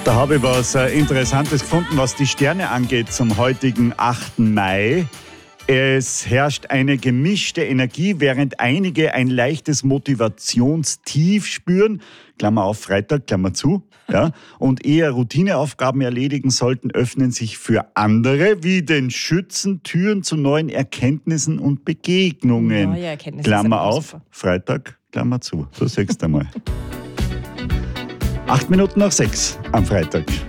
Da habe ich was Interessantes gefunden, was die Sterne angeht zum heutigen 8. Mai. Es herrscht eine gemischte Energie, während einige ein leichtes Motivationstief spüren. Klammer auf, Freitag, Klammer zu. Ja, und eher Routineaufgaben erledigen sollten, öffnen sich für andere, wie den Schützen, Türen zu neuen Erkenntnissen und Begegnungen. Neue Erkenntnisse. Klammer auf, Freitag, Klammer zu. Du siehst einmal. 8 Minuten nach 6 am Freitag.